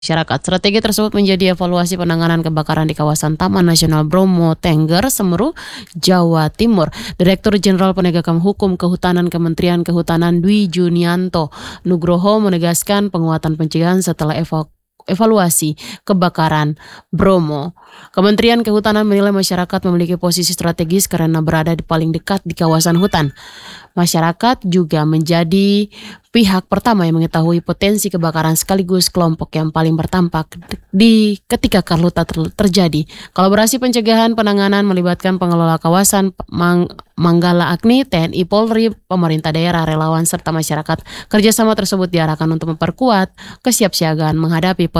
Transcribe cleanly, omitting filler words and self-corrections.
masyarakat. Strategi tersebut menjadi evaluasi penanganan kebakaran di kawasan Taman Nasional Bromo Tengger, Semeru, Jawa Timur. Direktur Jenderal Penegakan Hukum Kehutanan Kementerian Kehutanan Dwi Junianto Nugroho menegaskan penguatan pencegahan setelah evaluasi kebakaran Bromo. Kementerian Kehutanan menilai masyarakat memiliki posisi strategis karena berada di paling dekat di kawasan hutan. Masyarakat juga menjadi pihak pertama yang mengetahui potensi kebakaran sekaligus kelompok yang paling bertampak di ketika karhutla terjadi. Kolaborasi pencegahan penanganan melibatkan pengelola kawasan Manggala Agni, TNI Polri, pemerintah daerah, relawan serta masyarakat. Kerjasama tersebut diarahkan untuk memperkuat kesiapsiagaan menghadapi